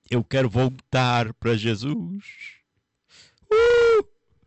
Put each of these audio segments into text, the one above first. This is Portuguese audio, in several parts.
Eu quero voltar para Jesus. Uh!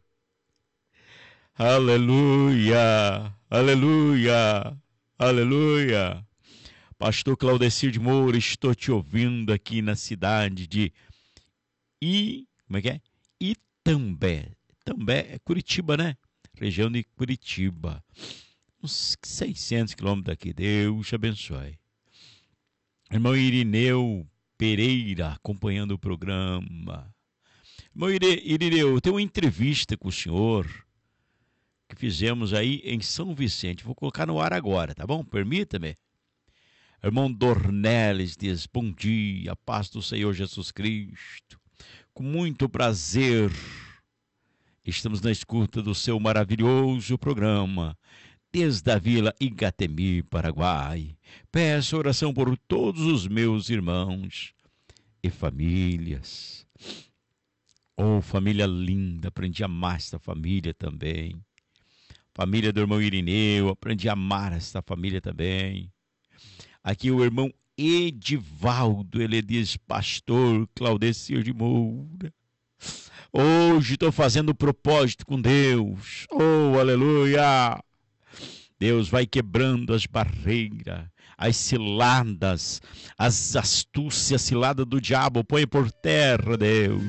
Aleluia, aleluia, aleluia. Pastor Claudecir de Moura, estou te ouvindo aqui na cidade de como é que é? Itambé. Itambé é Curitiba, né? Região de Curitiba. Uns 600 quilômetros daqui. Deus te abençoe. Irmão Irineu Pereira, acompanhando o programa. Irmão Irineu, tem uma entrevista com o senhor que fizemos aí em São Vicente. Vou colocar no ar agora, tá bom? Permita-me. Irmão Dornelles diz, bom dia, paz do Senhor Jesus Cristo. Com muito prazer, estamos na escuta do seu maravilhoso programa, desde a Vila Igatemi, Paraguai. Peço oração por todos os meus irmãos e famílias. Oh, família linda, aprendi a amar esta família também. Família do irmão Irineu, aprendi a amar esta família também. Aqui o irmão Edivaldo, ele diz, pastor Claudecir de Moura. Hoje estou fazendo propósito com Deus. Oh, aleluia! Deus vai quebrando as barreiras, as ciladas, as astúcias ciladas do diabo. Põe por terra, Deus.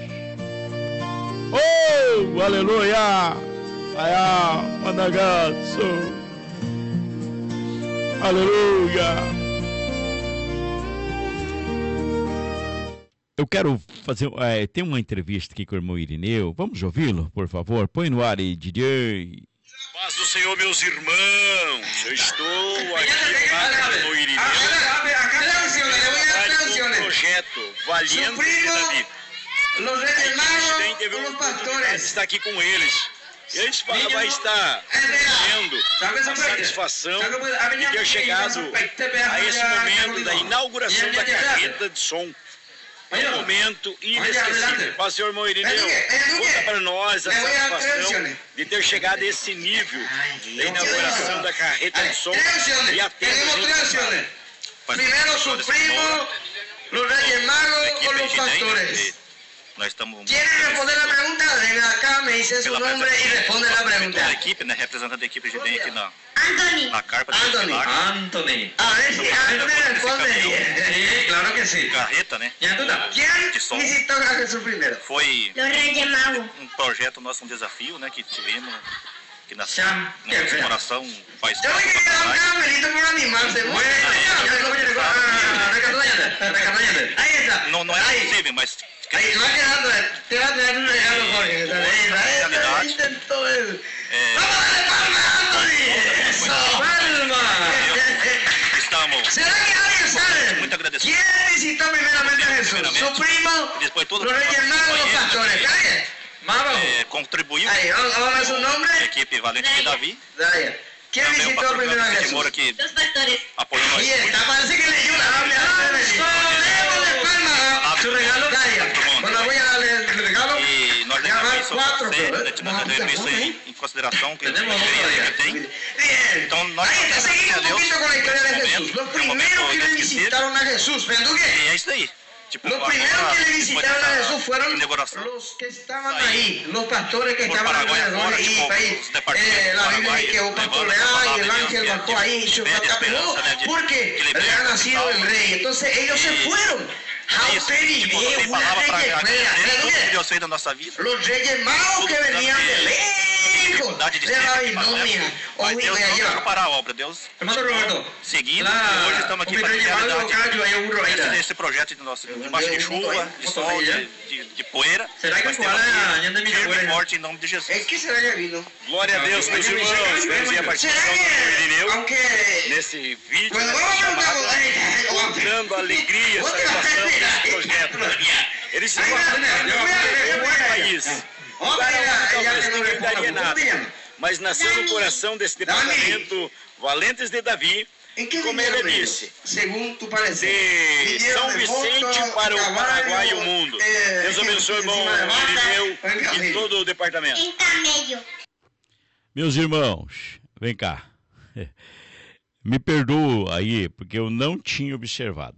Oh, aleluia! Ayá, managaço. Aleluia! Eu quero fazer... tem uma entrevista aqui com o irmão Irineu. Vamos ouvi-lo, por favor? Põe no ar aí, DJ. Paz do Senhor, meus irmãos. Eu estou aqui no irmão Irineu. Um projeto Valiente de Davi. A gente teve uma oportunidade de estar aqui com eles. E a gente vai estar tendo a satisfação de ter chegado a esse momento da inauguração da carreta de som. Um momento inesquecível. Paz, senhor irmão Irineu, conta para nós a satisfação de ter chegado a esse nível da inauguração da carreta de som e atendo Primeiro su primo, los Reyes Magos o los pastores. ¿Quiere responder la pregunta? Venga acá, me dice su nombre y responde la pregunta. A equipe, né, representante da equipe, a gente tem aqui na carpa. Anthony. A ver si Anthony responde. Sí, claro que sí. Carreta, né? ¿Quién visitó a Jesús primero? Foi Los Reyes Magos. um projeto nosso, um desafio, né, que tivemos, que nasceu na coração faz Yo le quería dar un caramelito por animarse. Ahí está. Não é possível, mas Ahí va quedando, te va a tener un regalo, Jorge. Intentó él. ¡Vamos a darle palmas a Anthony! ¡Eso! ¡Palmas! estamos ¿Será que alguien sabe? muito agradecidos. ¿Quién visitó primeramente a Jesús? Su primo, Después todo los Reyes Magos, los pastores. ¿Está bien? Vamos. Contribuiu Ahí, vamos a ver su nombre. a equipe Valente de Davi. Daya. ¿Quién Também o visitó pastor primero a Claudio de Jesús? Moura, que Los pastores. apoiou nós. Ahí está, parece que leyó la Biblia. Démosle palmas a su regalo. Daya. Bueno, voy a darle el regalo. E nós Ya van levamos isso, cuatro, pero... nós levamos isso em consideração, que Tenemos a otro igreja día. tem. Bien. Então nós Ahí está, seguimos un poquito con la historia de Jesús. Los primeros que le visitaron a Jesús, ¿pero qué? E é isso aí. Tipo, Los primeros que le visitaron a Jesús fueron inauguração. los que estaban ahí, los pastores que Por estaban Paraguay alrededor afuera, y tipo, ahí. los departamentos La Biblia Paraguay, dice que un pastor levando essa leal y palavra el de ángel Dios, bajó ahí y su pede capeló esperança, né, porque que le había nacido el rey. Entonces ellos se fueron a Isso, tipo, não tem una palavra para reyes agradecer tudo que mera. Deus fez na nossa vida. Los reyes magos que venían de lejos de Babilonia. Mas Deus não Oye, deixou parar a obra. Deus hermano Roberto, seguindo, e hoje estamos aqui para a realidade ahí esse projeto de nosso, debaixo de chuva, de sol, de poeira. ¿Será que Mas fuera temos aqui año de mi firme e abuela? forte em nome de Jesus. Es que será que vino. Glória a Deus, meus irmãos. Vamos a participação ¿Será do que, Irineu aunque... nesse vídeo Pues vamos a preguntar dando alegria, satisfação desse projeto. Eles se encontraram no país. Não daria nada. Mas nasceu no coração desse departamento Valentes de Davi, como ele disse, según tu parecer, de São Vicente para o Paraguai e o mundo. Deus abençoe, irmão Irineu e todo o departamento. En camello. Meus irmãos, vem cá. Me perdoa aí, porque eu não tinha observado.